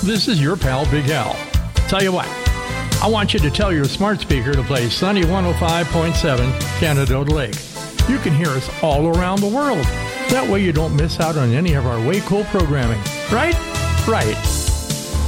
This is your pal, Big Al. Tell you what, I want you to tell your smart speaker to play Sunny 105.7 Canada Lake. You can hear us all around the world. That way you don't miss out on any of our way cool programming. Right? Right.